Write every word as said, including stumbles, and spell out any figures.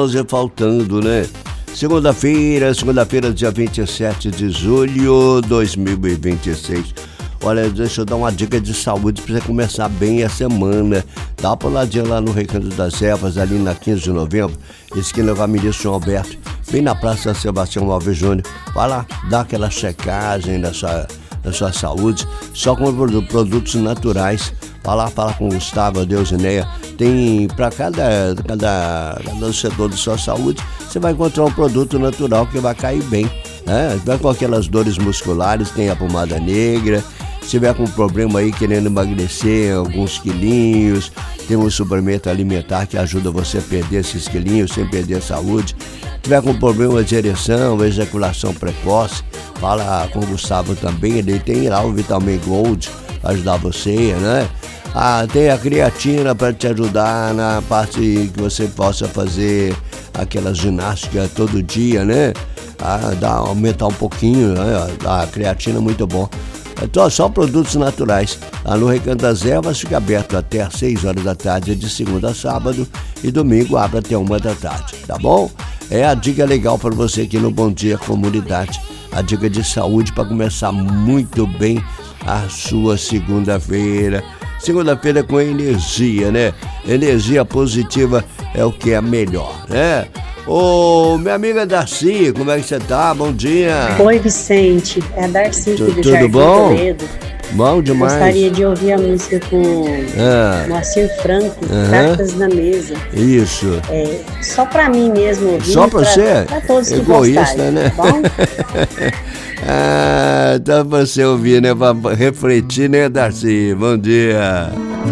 onze faltando, né? Segunda-feira, segunda-feira, dia vinte e sete de julho de dois mil e vinte e seis. Olha, deixa eu dar uma dica de saúde para você começar bem a semana. Dá uma puladinha lá no Recanto das Ervas, ali na quinze de novembro, esquina com a Ministro João Alberto, bem na Praça Sebastião Alves Júnior. Vai lá, dá aquela checagem da sua, da sua saúde, só com produtos naturais. Vai lá, fala com o Gustavo, a Deusineia. Tem para cada, cada, cada setor de sua saúde, você vai encontrar um produto natural que vai cair bem. Né? Vai com aquelas dores musculares, tem a pomada negra. Se tiver com problema aí querendo emagrecer alguns quilinhos, tem um suplemento alimentar que ajuda você a perder esses quilinhos sem perder a saúde. Se tiver com problema de ereção, ejaculação precoce, fala com o Gustavo também, ele tem lá o Vitamin Gold para ajudar você, né? Ah, tem a creatina para te ajudar na parte que você possa fazer aquela ginástica todo dia, né? Ah, dá, aumentar um pouquinho, né? A creatina é muito bom. Então, só produtos naturais. Lá no Recanto das Ervas fica aberto até às seis horas da tarde, de segunda a sábado, e domingo abre até uma da tarde, tá bom? É a dica legal para você aqui no Bom Dia Comunidade. A dica de saúde para começar muito bem a sua segunda-feira. Segunda-feira com energia, né? Energia positiva é o que é melhor, né? Ô, minha amiga Darcy, como é que você tá? Bom dia. Oi, Vicente. É a Darcy aqui do Tudo Jardim bom? Toledo. Bom demais. Gostaria de ouvir a música com Ah. Moacir Franco, Aham. Cartas na Mesa. Isso. É, só pra mim mesmo ouvir. Só pra pra, você? Pra todos que Egoísta, gostarem, né? tá bom? Ah, dá pra você ouvir, né? Pra refletir, né, Darcy? Bom dia.